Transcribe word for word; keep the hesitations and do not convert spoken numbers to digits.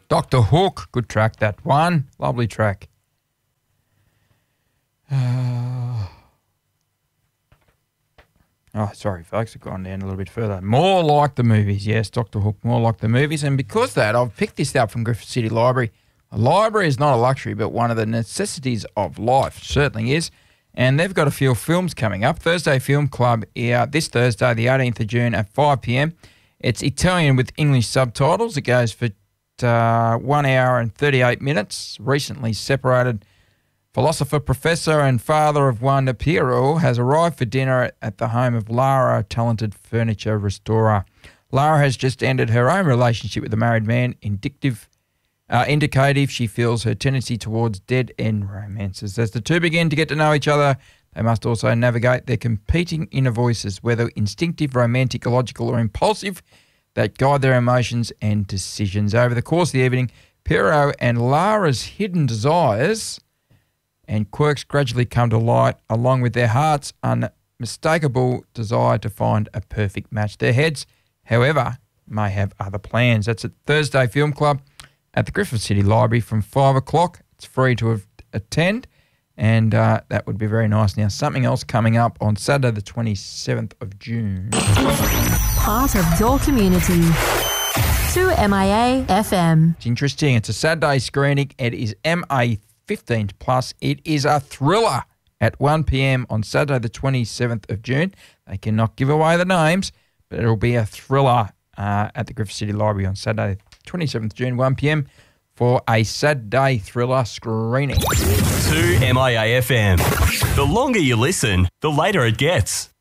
Doctor Hook, good track, that one. Lovely track. Uh, oh, sorry, folks, I've gone down a little bit further. More like the movies, yes, Doctor Hook, more like the movies. And because of that, I've picked this up from Griffith City Library. A library is not a luxury, but one of the necessities of life, certainly is. And they've got a few films coming up. Thursday Film Club here this Thursday, the eighteenth of June at five p.m. It's Italian with English subtitles. It goes for uh, one hour and thirty-eight minutes. Recently separated philosopher, professor and father of one, Piero, has arrived for dinner at the home of Lara, a talented furniture restorer. Lara has just ended her own relationship with a married man, indicative Uh, indicative she feels her tendency towards dead-end romances. As the two begin to get to know each other, they must also navigate their competing inner voices, whether instinctive, romantic, illogical or impulsive, that guide their emotions and decisions. Over the course of the evening, Piero and Lara's hidden desires and quirks gradually come to light, along with their heart's unmistakable desire to find a perfect match. Their heads, however, may have other plans. That's at Thursday Film Club at the Griffith City Library from five o'clock. It's free to attend, and uh, that would be very nice. Now, something else coming up on Saturday the twenty-seventh of June. Part of your community. two M I A F M. It's interesting. It's a Saturday screening. It is M A fifteen plus. It is a thriller at one p.m. on Saturday the twenty-seventh of June. They cannot give away the names, but it'll be a thriller uh, at the Griffith City Library on Saturday twenty-seventh of June, one p.m. for a Saturday thriller screening. two M I A F M. The longer you listen, the later it gets.